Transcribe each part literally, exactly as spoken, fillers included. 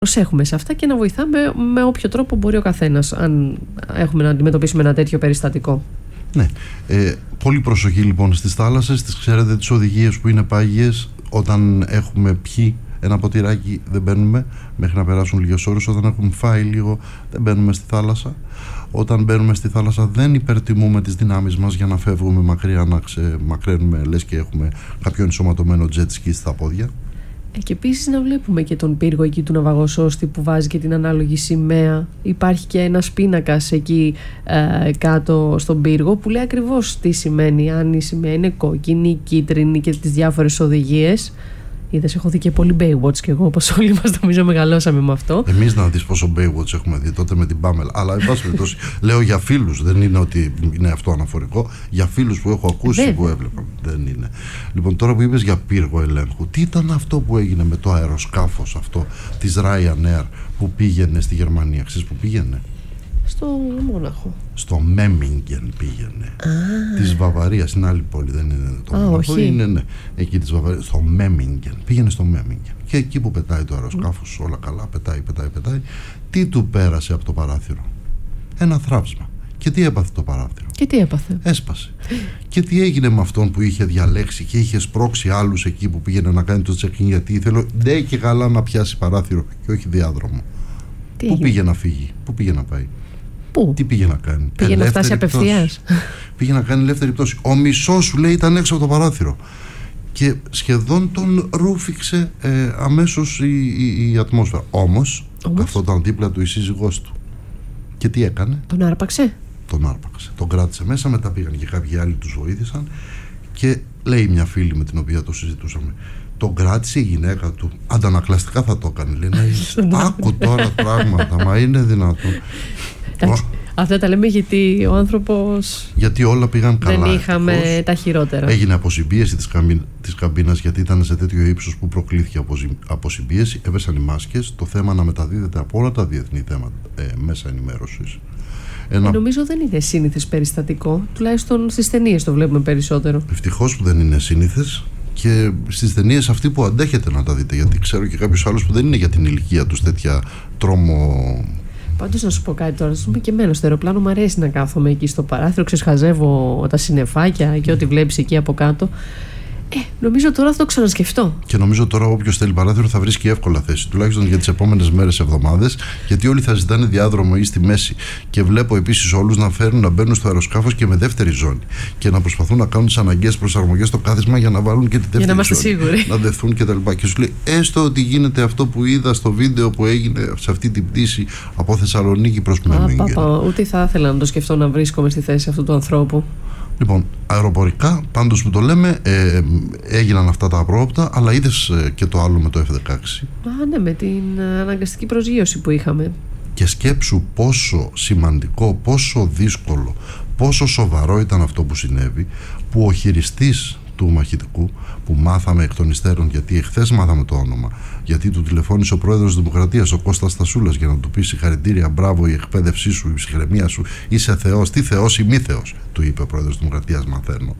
προσέχουμε σε αυτά και να βοηθάμε με όποιο τρόπο μπορεί ο καθένας, αν έχουμε να αντιμετωπίσουμε ένα τέτοιο περιστατικό. Ναι. Ε, πολύ προσοχή λοιπόν στις θάλασσες. Τις ξέρετε τις οδηγίες που είναι πάγιες. Όταν έχουμε πιει ένα ποτηράκι δεν μπαίνουμε μέχρι να περάσουν λίγες ώρες. Όταν έχουμε φάει λίγο δεν μπαίνουμε στη θάλασσα. Όταν μπαίνουμε στη θάλασσα δεν υπερτιμούμε τις δυνάμεις μας για να φεύγουμε μακριά, να ξεμακραίνουμε λες και έχουμε κάποιο ενσωματωμένο jet ski στα πόδια. Ε, και επίσης να βλέπουμε και τον πύργο εκεί του Ναυαγοσώστη που βάζει και την ανάλογη σημαία. Υπάρχει και ένας πίνακας εκεί ε, κάτω στον πύργο που λέει ακριβώς τι σημαίνει, αν η σημαία είναι κόκκινη, κίτρινη και τις διάφορες οδηγίες. Είδες, έχω δει και πολύ Baywatch και εγώ, όπως όλοι μας νομίζω μεγαλώσαμε με αυτό. Εμείς να δεις πόσο Baywatch έχουμε δει τότε με την Πάμελ. Αλλά εν πάση περιπτώσει, λέω για φίλους, δεν είναι ότι είναι αυτό αναφορικό. Για φίλους που έχω ακούσει, Βέβαια. που έβλεπα. Δεν είναι. Λοιπόν, τώρα που είπες για πύργο ελέγχου, τι ήταν αυτό που έγινε με το αεροσκάφος αυτό της Ryanair που πήγαινε στη Γερμανία? Ξέρεις που πήγαινε? Στο Μόναχο. Στο Μέμιγγεν πήγαινε. Ah. Της Βαβαρίας, στην άλλη πόλη, δεν είναι το ah, Μόναχο. Είναι, ναι, εκεί της Βαβαρίας. Στο Μέμιγγεν. Πήγαινε στο Μέμιγγεν. Και εκεί που πετάει το αεροσκάφος, mm. όλα καλά, πετάει, πετάει, πετάει. Τι του πέρασε από το παράθυρο? Ένα θράψμα. Και τι έπαθε το παράθυρο? Και τι έπαθε? Έσπασε. Και τι έγινε με αυτόν που είχε διαλέξει και είχε σπρώξει άλλους εκεί που πήγαινε να κάνει το check-in, γιατί ήθελε ντε και καλά να πιάσει παράθυρο και όχι διάδρομο? Τι Πού έγινε? πήγε να φύγει? Πού πήγε να πάει? Πού? Τι πήγε να κάνει? Πήγε να φτάσει απευθείας. Πήγε να κάνει ελεύθερη πτώση. Ο μισός σου λέει ήταν έξω από το παράθυρο. Και σχεδόν τον ρούφηξε ε, αμέσως η, η, η ατμόσφαιρα. Όμως, Όμως καθόταν δίπλα του η σύζυγός του. Και τι έκανε? Τον άρπαξε. Τον άρπαξε. Τον κράτησε μέσα. Μετά πήγαν και κάποιοι άλλοι τους βοήθησαν. Και λέει μια φίλη με την οποία το συζητούσαμε, τον κράτησε η γυναίκα του. Αντανακλαστικά θα το έκανε. Λέει, να άκου τώρα πράγματα, μα είναι δυνατόν? Εντάξει, αυτά τα λέμε γιατί ο άνθρωπος, γιατί όλα πήγαν καλά. Δεν είχαμε ευτυχώς τα χειρότερα. Έγινε αποσυμπίεση της, καμπίν, της καμπίνας, γιατί ήταν σε τέτοιο ύψος που προκλήθηκε αποσυμπίεση. Έβεσαν οι μάσκες. Το θέμα να μεταδίδεται από όλα τα διεθνή θέματα ε, μέσα ενημέρωσης. Ένα... Ε, νομίζω δεν είναι σύνηθες περιστατικό. Τουλάχιστον στις ταινίες το βλέπουμε περισσότερο. Ευτυχώς που δεν είναι σύνηθες. Και στις ταινίες αυτή που αντέχετε να τα δείτε, γιατί ξέρω και κάποιους άλλους που δεν είναι για την ηλικία τους τέτοια τρόμο. Πάντως να σου πω κάτι τώρα, σου πει και εμένα στο αεροπλάνο μου αρέσει να κάθομαι εκεί στο παράθυρο, ξεσχαζεύω τα συννεφάκια και ό,τι βλέπεις εκεί από κάτω. Ε, νομίζω τώρα θα το ξανασκεφτώ. Και νομίζω τώρα όποιος θέλει παράθυρο θα βρίσκει εύκολα θέση, τουλάχιστον για τις επόμενες μέρες, εβδομάδες, γιατί όλοι θα ζητάνε διάδρομο ή στη μέση. Και βλέπω επίσης όλους να φέρουν να μπαίνουν στο αεροσκάφος και με δεύτερη ζώνη και να προσπαθούν να κάνουν τις αναγκαίες προσαρμογές στο κάθισμα για να βάλουν και τη δεύτερη για να ζώνη. Σίγουροι. Να δεθούν κτλ. Και, και σου λέει, έστω ότι γίνεται αυτό που είδα στο βίντεο που έγινε σε αυτή την πτήση από Θεσσαλονίκη προς Μέμιγγεν. Ούτε θα ήθελα να το σκεφτώ να βρίσκομαι στη θέση αυτού του ανθρώπου. Λοιπόν, αεροπορικά, πάντως που το λέμε, ε, έγιναν αυτά τα απρόοπτα, αλλά είδες ε, και το άλλο με το εφ δεκαέξι. Α, ναι, με την αναγκαστική προσγείωση που είχαμε. Και σκέψου πόσο σημαντικό, πόσο δύσκολο, πόσο σοβαρό ήταν αυτό που συνέβη, που ο χειριστής του μαχητικού, που μάθαμε εκ των υστέρων, γιατί εχθές μάθαμε το όνομα, γιατί του τηλεφώνησε ο πρόεδρος της Δημοκρατίας, ο Κώστας Στασούλας, για να του πει συγχαρητήρια, μπράβο, η εκπαίδευσή σου, η ψυχραιμία σου, είσαι θεός, τι θεός ή μη θεός, του είπε ο πρόεδρος της Δημοκρατίας, μαθαίνω.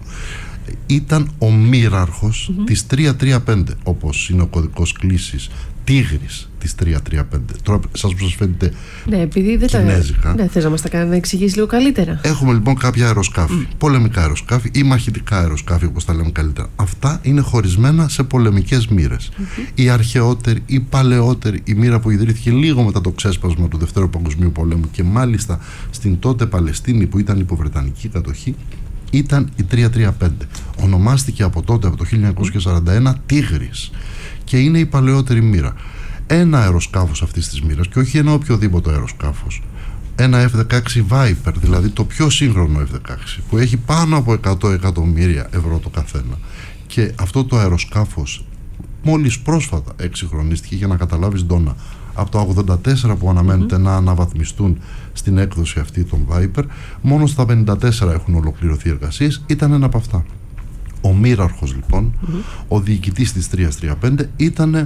Ήταν ο μοίραρχος mm-hmm. της τριακόσια τριάντα πέντε, όπως είναι ο κωδικός κλήσης, Τίγρης της τριακόσια τριάντα πέντε. Τώρα σας προσφέρετε ναι, επειδή δεν κινέζικα. Τα... Ναι, θες να μας τα κάνει να εξηγήσει λίγο καλύτερα. Έχουμε λοιπόν κάποια αεροσκάφη, mm. πολεμικά αεροσκάφη ή μαχητικά αεροσκάφη, όπως τα λέμε καλύτερα. Αυτά είναι χωρισμένα σε πολεμικές μοίρες. Mm-hmm. Η αρχαιότερη, η παλαιότερη, η μοίρα που ιδρύθηκε λίγο μετά το ξέσπασμα του Δευτέρου Παγκοσμίου Πολέμου και μάλιστα στην τότε Παλαιστίνη που ήταν υπό βρετανική κατοχή, ήταν η τριακόσια τριάντα πέντε. Ονομάστηκε από τότε, από το χίλια εννιακόσια σαράντα ένα, Τίγρης. Και είναι η παλαιότερη μοίρα. Ένα αεροσκάφος αυτής της μοίρας, και όχι ένα οποιοδήποτε αεροσκάφος, ένα εφ δεκαέξι Viper, δηλαδή το πιο σύγχρονο εφ δεκαέξι, που έχει πάνω από εκατό εκατομμύρια ευρώ το καθένα. Και αυτό το αεροσκάφος μόλις πρόσφατα εξυγχρονίστηκε, για να καταλάβεις, Ντόνα, από το ογδόντα τέσσερα που αναμένεται mm-hmm. να αναβαθμιστούν στην έκδοση αυτή των Viper, μόνο στα πενήντα τέσσερα έχουν ολοκληρωθεί εργασίες, ήταν ένα από αυτά. Ο μοίραρχος λοιπόν, mm-hmm. ο διοικητής της τριακόσια τριάντα πέντε ήταν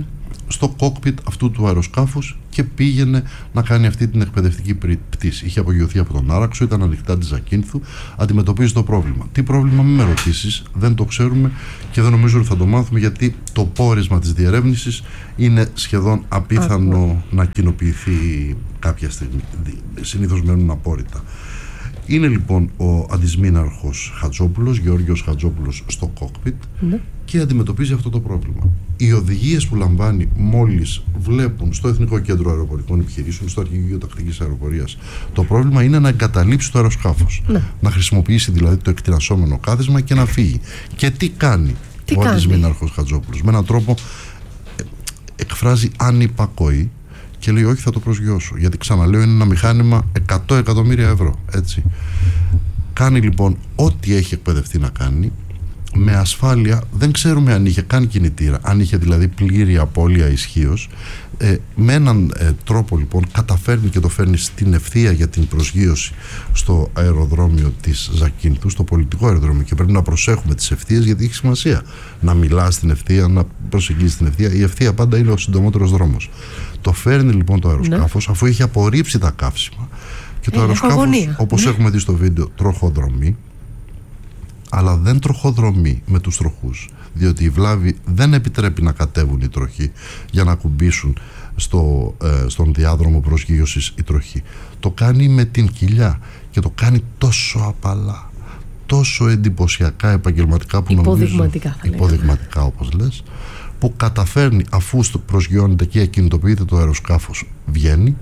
στο κόκπιτ αυτού του αεροσκάφους και πήγαινε να κάνει αυτή την εκπαιδευτική πτήση. Είχε απογειωθεί από τον Άραξο, ήταν ανοιχτά τη Ζακίνθου, αντιμετωπίζει το πρόβλημα. Τι πρόβλημα, μην με ρωτήσεις, δεν το ξέρουμε και δεν νομίζω ότι θα το μάθουμε, γιατί το πόρισμα της διερεύνησης είναι σχεδόν απίθανο Αχα. να κοινοποιηθεί κάποια στιγμή. Συνήθως μένουν απόρριτα. Είναι λοιπόν ο αντισμήναρχος Χατζόπουλος, Γεώργιος Χατζόπουλος, στο κόκπιτ ναι. και αντιμετωπίζει αυτό το πρόβλημα. Οι οδηγίες που λαμβάνει μόλις βλέπουν στο Εθνικό Κέντρο Αεροπορικών Επιχειρήσεων, στο Αρχηγείο Τακτικής Αεροπορίας, το πρόβλημα είναι να εγκαταλείψει το αεροσκάφος. Ναι. Να χρησιμοποιήσει δηλαδή το εκτινασσόμενο κάθισμα και να φύγει. Και τι κάνει τι ο αντισμήναρχος Χατζόπουλος? Με έναν τρόπο εκφράζει ανυπακοή και λέει όχι, θα το προσγειώσω, γιατί ξαναλέω είναι ένα μηχάνημα εκατό εκατομμύρια ευρώ, έτσι. Κάνει λοιπόν ό,τι έχει εκπαιδευτεί να κάνει, με ασφάλεια. Δεν ξέρουμε αν είχε καν κινητήρα, αν είχε δηλαδή πλήρη απώλεια ισχύως. ε, με έναν ε, τρόπο λοιπόν καταφέρνει και το φέρνει στην ευθεία για την προσγείωση στο αεροδρόμιο της Ζακίνθου, στο πολιτικό αεροδρόμιο, και πρέπει να προσέχουμε τις ευθείες, γιατί έχει σημασία να μιλάς στην ευθεία, να προσεγγίζεις την ευθεία. Η ευθεία πάντα είναι ο συντομότερος δρόμος. Το φέρνει λοιπόν το αεροσκάφος, ναι. αφού έχει απορρίψει τα καύσιμα, και το ε, αεροσκάφος, όπως ναι. έχουμε δει στο βίντεο, τροχοδρομεί, αλλά δεν τροχοδρομεί με τους τροχούς, διότι η βλάβη δεν επιτρέπει να κατέβουν οι τροχοί για να κουμπίσουν στο, ε, στον διάδρομο προσγείωσης οι τροχοί. Το κάνει με την κοιλιά και το κάνει τόσο απαλά, τόσο εντυπωσιακά επαγγελματικά, που υποδειγματικά, νομίζω, υποδειγματικά όπως λες, που καταφέρνει, αφού προσγειώνεται και κινητοποιείται το αεροσκάφος, βγαίνει,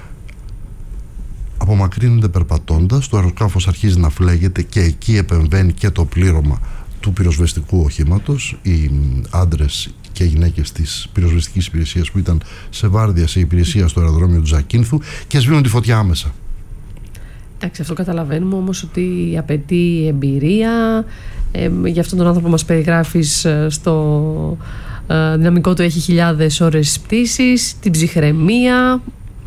απομακρύνεται περπατώντας, το αεροσκάφος αρχίζει να φλέγεται και εκεί επεμβαίνει και το πλήρωμα του πυροσβεστικού οχήματος. Οι άντρες και γυναίκες της πυροσβεστικής υπηρεσίας που ήταν σε βάρδια, σε υπηρεσία στο αεροδρόμιο του Ζακίνθου, και σβήνουν τη φωτιά άμεσα. Εντάξει, αυτό καταλαβαίνουμε όμως ότι απαιτεί εμπειρία. Ε, για αυτόν τον άνθρωπο μας περιγράφεις στο ε, δυναμικό του έχει χιλιάδες ώρες πτήσης, την ψυχραιμία.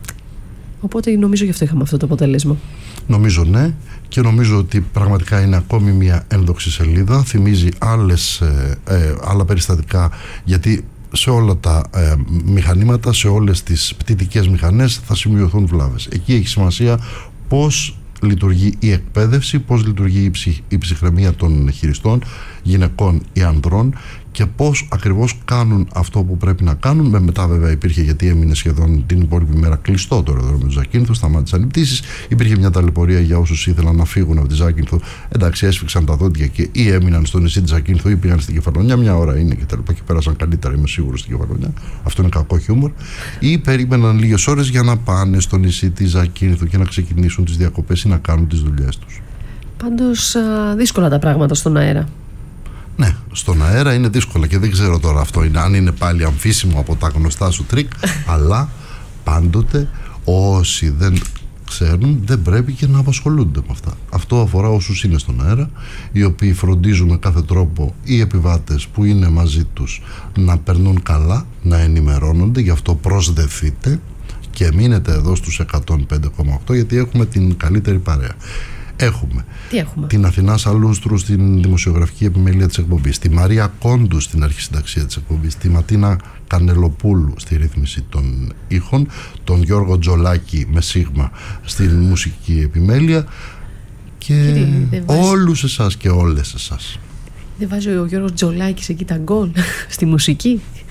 Οπότε νομίζω γι' αυτό είχαμε αυτό το αποτέλεσμα. Νομίζω ναι, και νομίζω ότι πραγματικά είναι ακόμη μια ένδοξη σελίδα. Θυμίζει άλλες, ε, ε, άλλα περιστατικά, γιατί σε όλα τα ε, μηχανήματα, σε όλες τις πτυτικές μηχανές θα σημειωθούν βλάβες. Εκεί έχει σημασία πώς λειτουργεί η εκπαίδευση, πώς λειτουργεί η, ψυχ, η ψυχραιμία των χειριστών, γυναικών ή ανδρών, και πώς ακριβώς κάνουν αυτό που πρέπει να κάνουν. Με μετά βέβαια υπήρχε, γιατί έμεινε σχεδόν την υπόλοιπη μέρα κλειστό το αεροδρόμιο του Ζακίνθου, σταμάτησαν οι πτήσεις, υπήρχε μια ταλαιπωρία για όσους ήθελαν να φύγουν από τη Ζακίνθου. Εντάξει, έσφιξαν τα δόντια και ή έμειναν στο νησί της Ζακίνθου ή πήγαν στην Κεφαλονιά, μια ώρα είναι και τα λοιπά, και πέρασαν καλύτερα, είμαι σίγουρος, στην Κεφαλονιά. Αυτό είναι κακό χιούμορ. Ή περίμεναν λίγες ώρες για να πάνε στο νησί της Ζακίνθου και να ξεκινήσουν τις διακοπές ή να κάνουν τις δουλειές τους. Πάντως δύσκολα τα πράγματα στον αέρα. Ναι, στον αέρα είναι δύσκολα, και δεν ξέρω τώρα αυτό είναι, αν είναι πάλι αμφίσιμο από τα γνωστά σου τρίκ, αλλά πάντοτε όσοι δεν ξέρουν δεν πρέπει και να απασχολούνται με αυτά. Αυτό αφορά όσους είναι στον αέρα, οι οποίοι φροντίζουν με κάθε τρόπο οι επιβάτες που είναι μαζί τους να περνούν καλά, να ενημερώνονται. Γι' αυτό προσδεθείτε και μείνετε εδώ στους εκατόν πέντε κόμμα οκτώ, γιατί έχουμε την καλύτερη παρέα. Έχουμε, έχουμε την Αθηνά Σαλούστρου στην δημοσιογραφική επιμέλεια της εκπομπής, τη Μαρία Κόντου στην αρχισυνταξία της εκπομπής, τη Ματίνα Κανελοπούλου στη ρύθμιση των ήχων, τον Γιώργο Τζολάκη με σίγμα στην μουσική επιμέλεια, και Κύριε, όλους εσάς και όλες εσάς. Δεν βάζει ο Γιώργος Τζολάκης εκεί τα γκολ στη μουσική?